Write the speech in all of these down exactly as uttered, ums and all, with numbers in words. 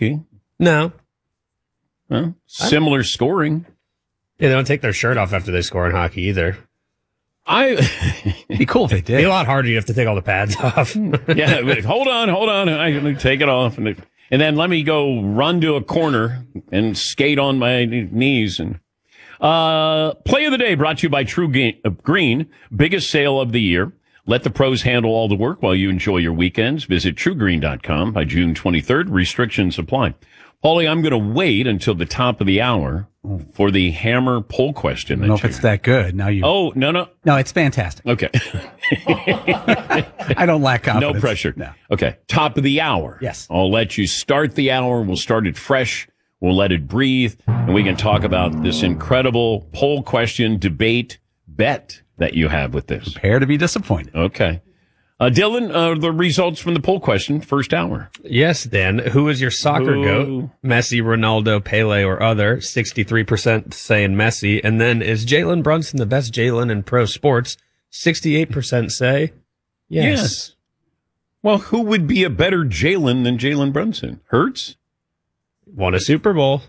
hockey. No. Well, similar I'm, scoring. Yeah, they don't take their shirt off after they score in hockey either. I It'd be cool if they did. It'd be a lot harder. You have to take all the pads off. yeah, but hold on, hold on. I take it off, and, and then let me go run to a corner and skate on my knees. And uh, play of the day brought to you by True Green, biggest sale of the year. Let the pros handle all the work while you enjoy your weekends. Visit true green dot com by June twenty-third. Restrictions apply. Paulie, I'm going to wait until the top of the hour for the hammer poll question. I don't know if it's that good. Now you. Oh, no, no. No, it's fantastic. Okay. I don't lack confidence. No pressure. No. Okay. Top of the hour. Yes. I'll let you start the hour. We'll start it fresh. We'll let it breathe. And we can talk about this incredible poll question debate bet that you have with this. Prepare to be disappointed. Okay. Uh, Dylan, uh, the results from the poll question, first hour. Yes, Dan. Who is your soccer Ooh. goat? Messi, Ronaldo, Pele, or other? sixty-three percent saying Messi. And then is Jalen Brunson the best Jalen in pro sports? sixty-eight percent say yes. yes. Well, who would be a better Jalen than Jalen Brunson? Hurts? Won a Super Bowl.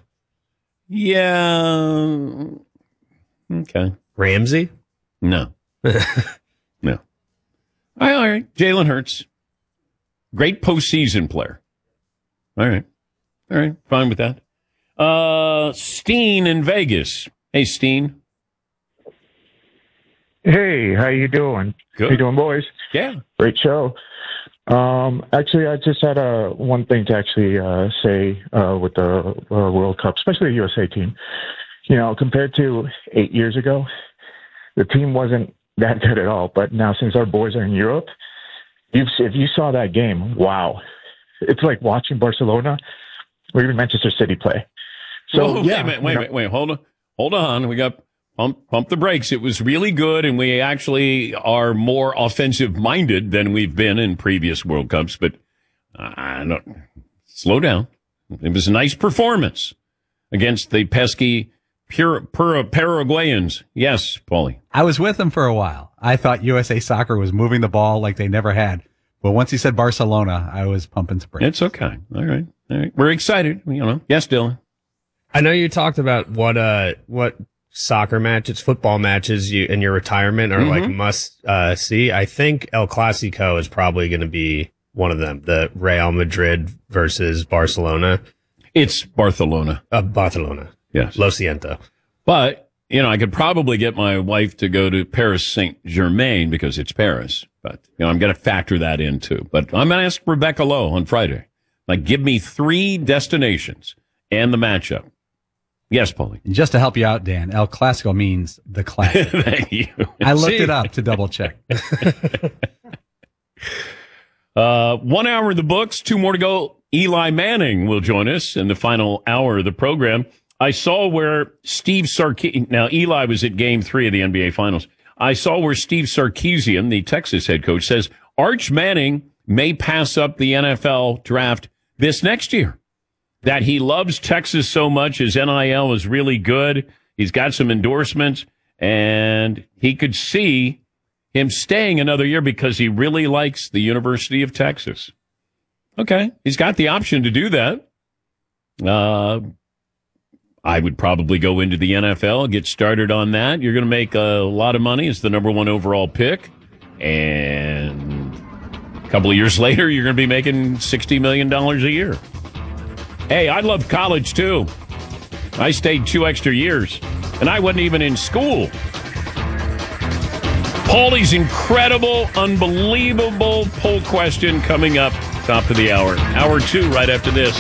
Yeah. Okay. Ramsey? No. no. All right, all right. Jalen Hurts. Great postseason player. All right. All right. Fine with that. Uh, Steen in Vegas. Hey, Steen. Hey, how you doing? Good. How you doing, boys? Yeah. Great show. Um, actually, I just had a one thing to actually uh, say uh, with the uh, World Cup, especially the U S A team. You know, compared to eight years ago, the team wasn't that good at all. But now, since our boys are in Europe, you've, if you saw that game, wow. It's like watching Barcelona or even Manchester City play. So, Whoa, yeah. Wait, wait, wait, wait, wait. Hold on. Hold on. We got pump, pump the brakes. It was really good, and we actually are more offensive-minded than we've been in previous World Cups. But I don't slow down. It was a nice performance against the pesky Pure, pure Paraguayans. Yes, Paulie. I was with him for a while. I thought U S A Soccer was moving the ball like they never had. But once he said Barcelona, I was pumping some brakes. It's okay. All right. All right. We're excited. You know. Yes, Dylan. I know you talked about what uh what soccer matches, football matches you in your retirement are mm-hmm. like must uh, see. I think El Clasico is probably going to be one of them. The Real Madrid versus Barcelona. It's Barcelona. Uh, Barcelona. Yes. Lo siento. But, you know, I could probably get my wife to go to Paris Saint-Germain because it's Paris. But, you know, I'm going to factor that in, too. But I'm going to ask Rebecca Lowe on Friday. Like, give me three destinations and the matchup. Yes, Paulie. And just to help you out, Dan, El Clasico means the classic. Thank you. I looked it up to double check. uh, one hour in the books, two more to go. Eli Manning will join us in the final hour of the program. I saw where Steve Sarkisian, now Eli was at game three of the N B A Finals. I saw where Steve Sarkisian, the Texas head coach, says Arch Manning may pass up the N F L draft this next year. That he loves Texas so much, his N I L is really good. He's got some endorsements, and he could see him staying another year because he really likes the University of Texas. Okay, he's got the option to do that. Uh, I would probably go into the N F L, get started on that. You're going to make a lot of money as the number one overall pick. And a couple of years later, you're going to be making sixty million dollars a year. Hey, I love college, too. I stayed two extra years, and I wasn't even in school. Paulie's incredible, unbelievable poll question coming up top of the hour. Hour two right after this.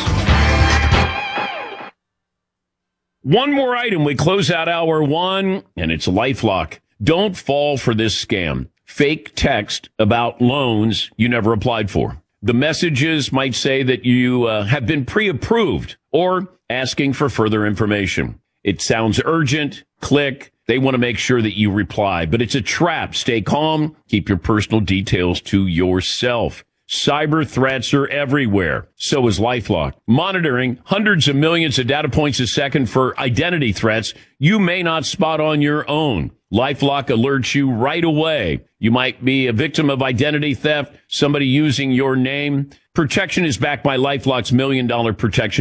One more item. We close out hour one, and it's LifeLock. Don't fall for this scam. Fake text about loans you never applied for. The messages might say that you uh, have been pre-approved or asking for further information. It sounds urgent. Click. They want to make sure that you reply, but it's a trap. Stay calm. Keep your personal details to yourself. Cyber threats are everywhere. So is LifeLock. Monitoring hundreds of millions of data points a second for identity threats you may not spot on your own. LifeLock alerts you right away. You might be a victim of identity theft, somebody using your name. Protection is backed by LifeLock's million dollar protection